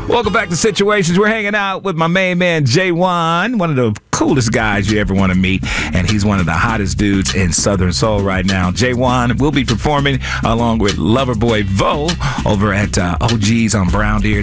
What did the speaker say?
Welcome back to Situations. We're hanging out with my main man, J1, one of the coolest guys you ever want to meet, and he's one of the hottest dudes in Southern Soul right now. J1 will be performing along with Loverboy Vo over at OG's on Brown Deer.